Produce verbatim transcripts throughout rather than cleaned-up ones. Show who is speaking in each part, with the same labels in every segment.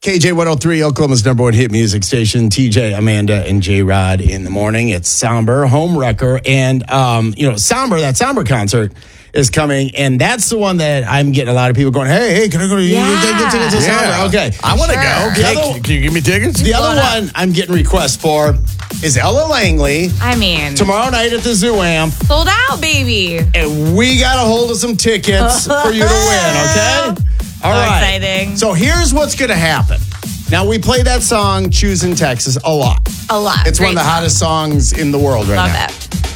Speaker 1: K J one oh three, Oklahoma's number one hit music station. T J, Amanda, and J-Rod in the morning. It's Somber, Home Wrecker. And, um, you know, Somber, that Somber concert is coming. And that's the one that I'm getting a lot of people going, hey, hey, can I go to
Speaker 2: Yeah.
Speaker 1: you get tickets to
Speaker 3: Yeah.
Speaker 1: Somber? Okay.
Speaker 3: I want to
Speaker 2: Sure.
Speaker 3: go.
Speaker 1: The
Speaker 3: Hey,
Speaker 1: other-
Speaker 3: can, can you give me tickets?
Speaker 1: The other one I'm getting requests for is Ella Langley
Speaker 2: I mean,
Speaker 1: tomorrow night at the Zoo Amp.
Speaker 2: sold out, baby.
Speaker 1: And we got a hold of some tickets for you to win, okay? All
Speaker 2: So
Speaker 1: right.
Speaker 2: exciting.
Speaker 1: So here's what's going to happen. Now, we play that song, Choosing Texas, a lot.
Speaker 2: A lot.
Speaker 1: It's one of
Speaker 2: Great
Speaker 1: the hottest songs in the world right
Speaker 2: Love
Speaker 1: now.
Speaker 2: it.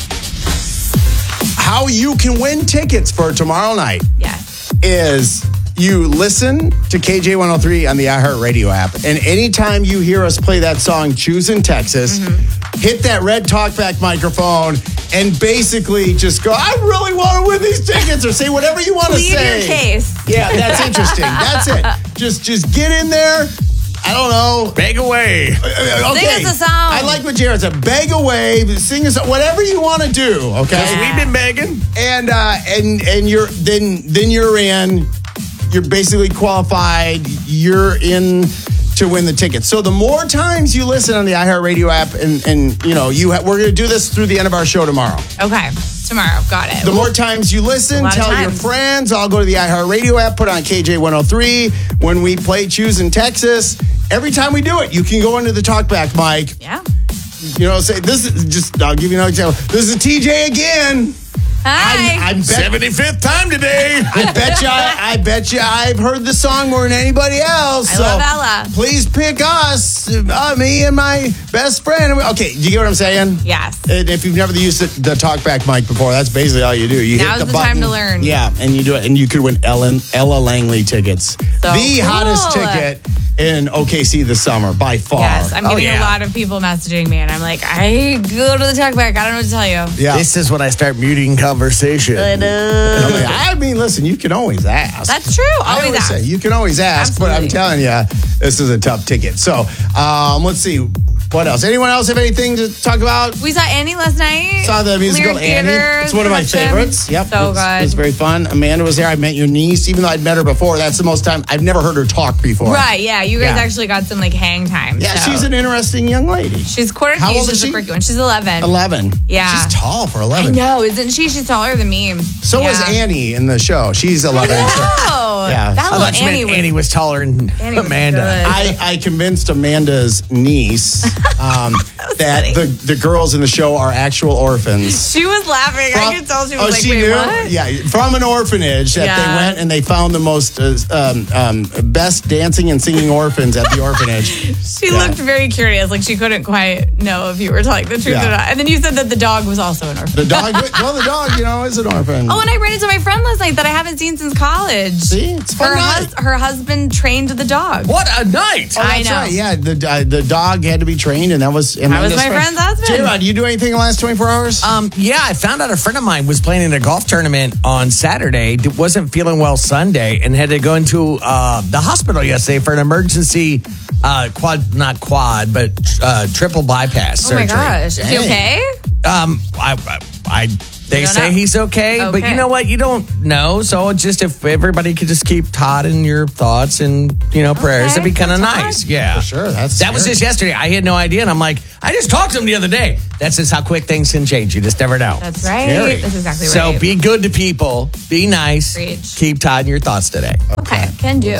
Speaker 1: How you can win tickets for tomorrow night
Speaker 2: Yes.
Speaker 1: is you listen to K J one oh three on the iHeartRadio app, and anytime you hear us play that song, Choosing Texas,
Speaker 2: Mm-hmm.
Speaker 1: hit that red talkback microphone and basically just go, I really want to win these tickets, or say whatever you want to
Speaker 2: Plead
Speaker 1: say.
Speaker 2: your case.
Speaker 1: Yeah, that's interesting. That's it. Just just get in there. I don't know.
Speaker 3: Beg away.
Speaker 1: Uh,
Speaker 2: Sing us a song.
Speaker 1: I like what Jared said. Beg away, sing us whatever you want to do. Okay.
Speaker 3: Because we've been begging.
Speaker 1: And uh, and and you're then then you're in. You're basically qualified. You're in to win the ticket. So the more times you listen on the iHeartRadio app, and and you know you ha- we're going to do this through the end of our show tomorrow.
Speaker 2: Okay. Tomorrow. Got it.
Speaker 1: The more times you listen,
Speaker 2: A lot of
Speaker 1: tell your
Speaker 2: times.
Speaker 1: friends. I'll go to the iHeartRadio app, put on K J one oh three. When we play Choosing Texas, every time we do it, you can go into the talkback mic.
Speaker 2: Yeah.
Speaker 1: You know, say this is just. I'll give you another example. This is T J again.
Speaker 2: Hi.
Speaker 1: I, I bet.
Speaker 3: seventy-fifth time today.
Speaker 1: I bet you. I, I bet you. I've heard the song more than anybody else.
Speaker 2: I
Speaker 1: so
Speaker 2: love Ella.
Speaker 1: Please pick us, uh, me and my best friend. Okay, do you get what I'm saying?
Speaker 2: Yes.
Speaker 1: And if you've never used the, the talkback mic before, that's basically all you do. You
Speaker 2: Now's
Speaker 1: hit the,
Speaker 2: the time
Speaker 1: button.
Speaker 2: to learn.
Speaker 1: Yeah, and you do it, and you could win Ellen, Ella Langley tickets.
Speaker 2: So
Speaker 1: the
Speaker 2: cool.
Speaker 1: hottest ticket in O K C this summer by far.
Speaker 2: Yes. I'm
Speaker 3: Oh,
Speaker 2: getting
Speaker 3: yeah.
Speaker 2: a lot of people messaging me, and I'm like, I go to the talkback. I don't know what to tell you.
Speaker 1: Yeah.
Speaker 3: This is when I start muting conversation.
Speaker 1: I mean, I mean, listen, you can always ask.
Speaker 2: That's true.
Speaker 1: I
Speaker 2: Always
Speaker 1: always
Speaker 2: ask.
Speaker 1: say you can always ask, but I'm telling you, this is a tough ticket. So, um, let's see what else. Anyone else have anything to talk about?
Speaker 2: We saw Annie last night.
Speaker 1: Saw the musical
Speaker 2: Lyric
Speaker 1: Annie.
Speaker 2: Theater
Speaker 1: It's one of my
Speaker 2: production.
Speaker 1: favorites. Yep,
Speaker 2: So
Speaker 1: it's,
Speaker 2: good.
Speaker 1: It was very fun. Amanda was there. I met your niece, even though I'd met her before. That's the most time I've never heard her talk before.
Speaker 2: Right, yeah. You guys
Speaker 1: Yeah.
Speaker 2: actually got some like hang time.
Speaker 1: Yeah,
Speaker 2: so.
Speaker 1: she's an interesting young lady.
Speaker 2: She's quirky.
Speaker 1: How old
Speaker 2: she's
Speaker 1: is she?
Speaker 2: a freaky one. She's eleven.
Speaker 1: Eleven.
Speaker 2: Yeah.
Speaker 1: she's tall for
Speaker 2: I
Speaker 1: eleven.
Speaker 2: know, isn't she? She's taller than me.
Speaker 1: So
Speaker 2: yeah.
Speaker 1: was Annie in the show. She's eleven.
Speaker 2: Oh,
Speaker 1: Yeah.
Speaker 2: that
Speaker 3: I
Speaker 2: little
Speaker 3: thought you
Speaker 2: Annie
Speaker 3: meant
Speaker 2: was.
Speaker 3: Annie was taller than
Speaker 2: Annie was
Speaker 3: Amanda.
Speaker 2: good.
Speaker 1: I, I convinced Amanda's niece um, that
Speaker 2: funny.
Speaker 1: the, the girls in the show are actual orphans.
Speaker 2: She was laughing. I
Speaker 1: From-
Speaker 2: could tell she was
Speaker 1: oh,
Speaker 2: like,
Speaker 1: she
Speaker 2: wait,
Speaker 1: knew?
Speaker 2: what?
Speaker 1: Yeah, from an orphanage that
Speaker 2: Yeah.
Speaker 1: they went and they found the most uh, um, um, best dancing and singing orphans at the orphanage.
Speaker 2: She
Speaker 1: Yeah.
Speaker 2: looked very curious, like she couldn't quite know if you were telling the truth
Speaker 1: Yeah.
Speaker 2: or not. And then you said that the dog was also an orphan.
Speaker 1: The dog, well, the dog, you know, is an orphan.
Speaker 2: Oh, and I ran into my friend last night that I haven't seen since college.
Speaker 1: See, it's a fun
Speaker 2: her,
Speaker 1: night.
Speaker 2: hus- her husband trained the dog.
Speaker 3: What a night.
Speaker 1: Oh,
Speaker 2: I
Speaker 1: that's
Speaker 2: know.
Speaker 1: right. Yeah, the uh, the dog had to be trained, and that was and
Speaker 2: That was my friend's husband.
Speaker 1: J-Rod, do you do anything in the last twenty-four hours?
Speaker 3: Um, yeah, I found out a friend of mine was playing in a golf tournament on Saturday, d- wasn't feeling well Sunday, and had to go into uh, the hospital yesterday for an emergency uh, quad, not quad, but uh, triple bypass
Speaker 2: Oh
Speaker 3: surgery.
Speaker 2: my gosh. Is he
Speaker 1: Dang.
Speaker 2: okay?
Speaker 3: Um, I, I, I they
Speaker 2: You don't
Speaker 3: say
Speaker 2: know.
Speaker 3: he's okay, but
Speaker 2: Okay.
Speaker 3: you know what? You don't know. So just if everybody could just keep Todd in your thoughts and you know prayers,
Speaker 2: Okay,
Speaker 3: it'd be kind of
Speaker 2: for Todd.
Speaker 3: nice. Yeah,
Speaker 1: For sure, that's
Speaker 3: that was
Speaker 1: scary.
Speaker 3: just yesterday. I had no idea, and I'm like, I just talked to him the other day. That's just how quick things can change. You just never know.
Speaker 2: That's right.
Speaker 1: Scary.
Speaker 2: That's exactly
Speaker 3: So
Speaker 2: right.
Speaker 3: be good to people. Be nice.
Speaker 2: Preach.
Speaker 3: Keep Todd in your thoughts today.
Speaker 2: okay, can do.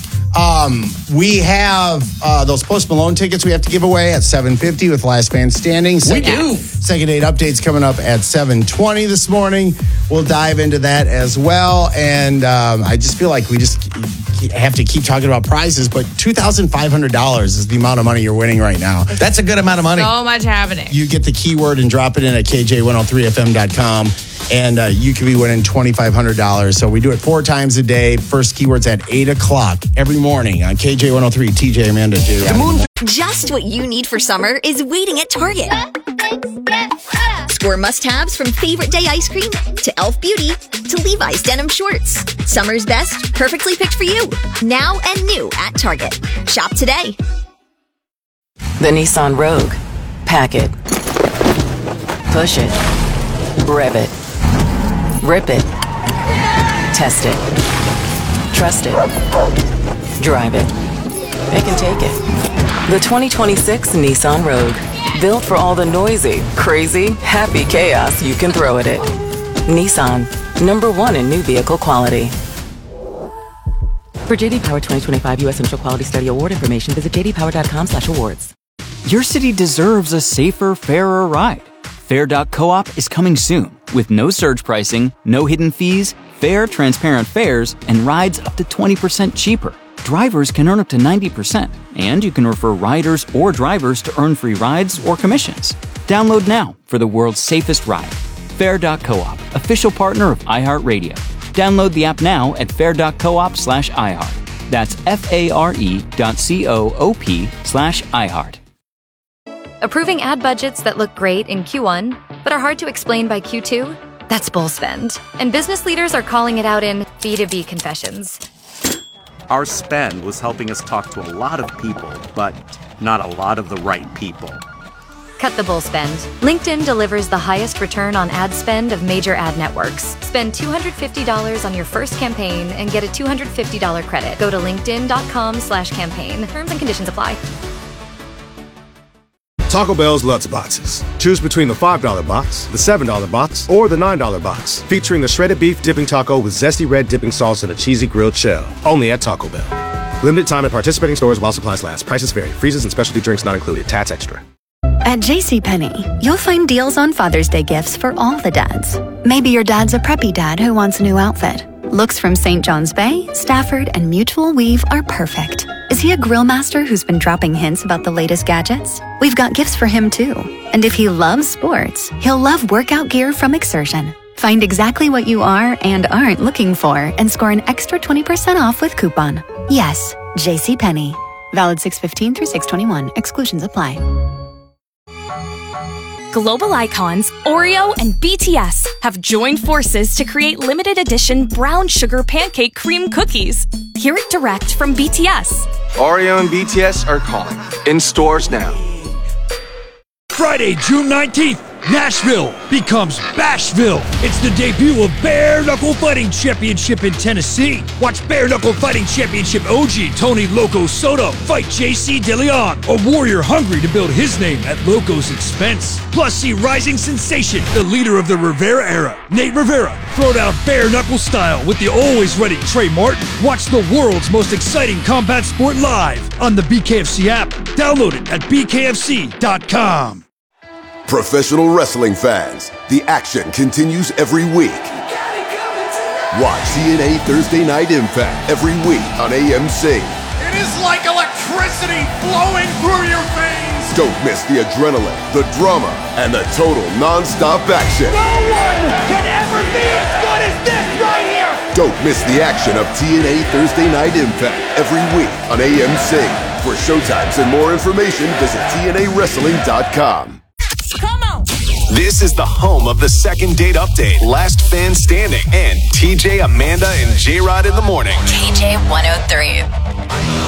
Speaker 1: Um, we have uh, those Post Malone tickets we have to give away at seven fifty with Last Man Standing. Second,
Speaker 3: do.
Speaker 1: Second date updates coming up at seven twenty this morning. We'll dive into that as well. And um, I just feel like we just have to keep talking about prizes, but two thousand five hundred dollars is the amount of money you're winning right now.
Speaker 3: That's a good amount of money.
Speaker 2: So much happening.
Speaker 1: You get the keyword and drop it in at K J one oh three F M dot com, and uh, you could be winning twenty-five hundred dollars. So we do it four times a day. First keyword's at eight o'clock every morning on K J one oh three. T J, Amanda, J.
Speaker 4: Just what you need for summer is waiting at Target. Score must-haves from favorite day ice cream to Elf Beauty to Levi's denim shorts. Summer's best, perfectly picked for you. Now and new at Target. Shop today.
Speaker 5: The Nissan Rogue. Pack it. Push it. Rev it. Rip it. Test it. Trust it. Drive it. it can take it. The twenty twenty-six Nissan Rogue. Built for all the noisy, crazy, happy chaos you can throw at it. Nissan, number one in new vehicle quality. For J D Power twenty twenty-five U S Initial Quality Study Award information, visit j d power dot com slash awards.
Speaker 6: Your city deserves a safer, fairer ride. Fair dot coop is coming soon with no surge pricing, no hidden fees, fair, transparent fares, and rides up to twenty percent cheaper. Drivers can earn up to ninety percent, and you can refer riders or drivers to earn free rides or commissions. Download now for the world's safest ride. Fair dot coop, official partner of iHeartRadio. Download the app now at fair dot coop slash iHeart. That's F-A-R-E dot C-O-O-P slash iHeart.
Speaker 7: Approving ad budgets that look great in Q one, but are hard to explain by Q two? That's bull spend. And business leaders are calling it out in B two B confessions.
Speaker 8: Our spend was helping us talk to a lot of people, but not a lot of the right people.
Speaker 7: Cut the bull spend. LinkedIn delivers the highest return on ad spend of major ad networks. Spend two hundred fifty dollars on your first campaign and get a two hundred fifty dollars credit. Go to linkedin.com slash campaign. Terms and conditions apply.
Speaker 9: Taco Bell's Lutz Boxes. Choose between the five dollar box, the seven dollar box, or the nine dollar box. Featuring the shredded beef dipping taco with zesty red dipping sauce and a cheesy grilled shell. Only at Taco Bell. Limited time at participating stores while supplies last. Prices vary. Freezes and specialty drinks not included. Tats extra.
Speaker 10: At JCPenney, you'll find deals on Father's Day gifts for all the dads. Maybe your dad's a preppy dad who wants a new outfit. Looks from Saint John's Bay, Stafford, and Mutual Weave are perfect. Is he a grill master who's been dropping hints about the latest gadgets? We've got gifts for him too. And if he loves sports, he'll love workout gear from Exertion. Find exactly what you are and aren't looking for and score an extra twenty percent off with coupon. Yes, JCPenney. Valid six fifteen through six twenty-one. Exclusions apply.
Speaker 11: Global icons Oreo and B T S have joined forces to create limited edition brown sugar pancake cream cookies. Hear it direct from B T S.
Speaker 12: Oreo and B T S are calling. In stores now.
Speaker 13: Friday, June nineteenth, Nashville becomes Bashville. It's the debut of Bare Knuckle Fighting Championship in Tennessee. Watch Bare Knuckle Fighting Championship O G Tony Loco Soto fight J C DeLeon, a warrior hungry to build his name at Loco's expense. Plus, see rising sensation, the leader of the Rivera era, Nate Rivera, throw down bare knuckle style with the always ready Trey Martin. Watch the world's most exciting combat sport live on the B K F C app. Download it at b k f c dot com.
Speaker 14: Professional wrestling fans, the action continues every week. Watch T N A Thursday Night Impact every week on A M C.
Speaker 15: It is like electricity flowing through your veins.
Speaker 14: Don't miss the adrenaline, the drama, and the total non-stop action.
Speaker 15: No one can ever be as good as this right here.
Speaker 14: Don't miss the action of T N A Thursday Night Impact every week on A M C. For showtimes and more information, visit T N A wrestling dot com.
Speaker 11: Come on!
Speaker 16: This is the home of the Second Date Update, Last Fan Standing, and T J, Amanda, and J-Rod in the morning.
Speaker 17: K J one oh three.